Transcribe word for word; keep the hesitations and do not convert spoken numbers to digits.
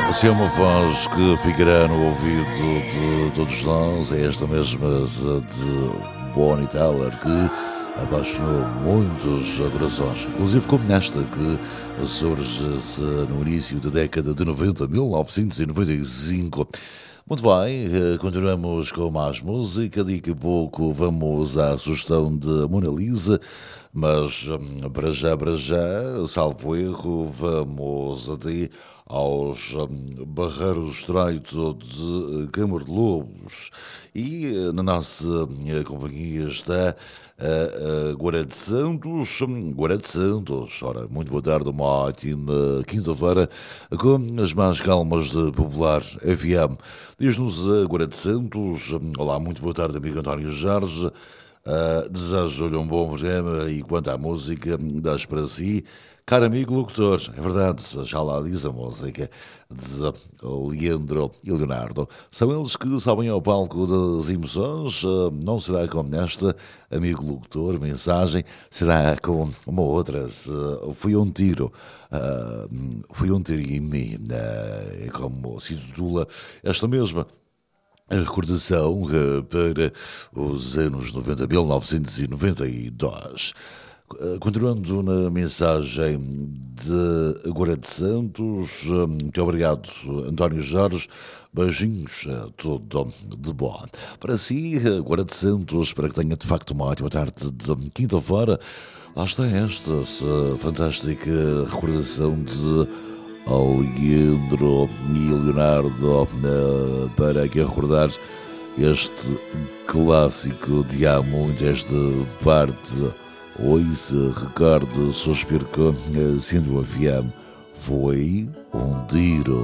Se é uma voz que ficará no ouvido de todos nós, é esta mesma de Bonnie Tyler, que apaixonou muitos corações, inclusive como nesta que surge no início da década de noventa, mil novecentos e noventa e cinco. Muito bem, continuamos com mais música. Daqui a pouco vamos à sugestão de Mona Lisa, mas hum, para já, para já, salvo erro, vamos até aos hum, Barreiros Estreito de Câmara de Lobos. E eh, na nossa hum, companhia está a, a Guarda de Santos. Hum, Guarda de Santos, ora, muito boa tarde, uma ótima quinta-feira, com as mais calmas de Popular F M. Diz-nos a Guarda de Santos. Olá, muito boa tarde, amigo António Jorge. Uh, Desejo-lhe um bom programa e quanto à música, das para si, caro amigo locutor, é verdade, já lá diz a música de Leandro e Leonardo. São eles que sobem ao palco das emoções. Uh, não será como nesta, amigo locutor, mensagem, será com uma outra. Uh, foi um tiro, uh, foi um tiro em mim, uh, é como se titula esta mesma a recordação uh, para os anos noventa, mil novecentos e noventa e dois. Uh, continuando na mensagem de Guarda de Santos, uh, muito obrigado, António Jorge. Beijinhos, uh, tudo de bom. Para si, uh, Guarda de Santos, para que tenha de facto uma ótima tarde de quinta-feira. Lá está esta essa fantástica recordação de Leandro e Leonardo, uh, para que recordar este clássico de há muito, esta parte. Ouça, recordo, suspiro com, sendo um avião, foi um tiro.